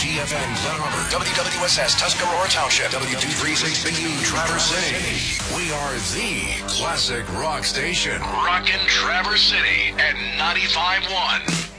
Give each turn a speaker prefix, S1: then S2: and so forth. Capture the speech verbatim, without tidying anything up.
S1: T F N Glen Arbor, W W S S Tuscarora Township, W two thirty-six B U Traverse City. We are the classic rock station. Rockin' Traverse City at ninety-five point one.